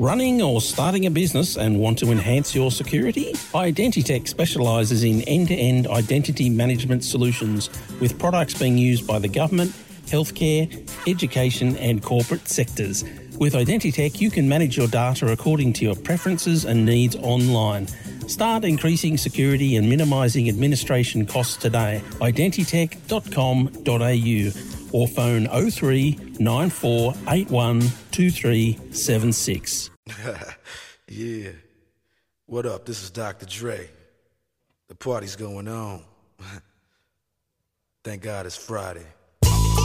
Running or starting a business and want to enhance your security? Identitech specialises in end-to-end identity management solutions with products being used by the government, healthcare, education and corporate sectors. With Identitech, you can manage your data according to your preferences and needs online. Start increasing security and minimising administration costs today. Identitech.com.au or phone 03 94 81 2376. Yeah. What up? This is Dr. Dre. The party's going on. Thank God it's Friday.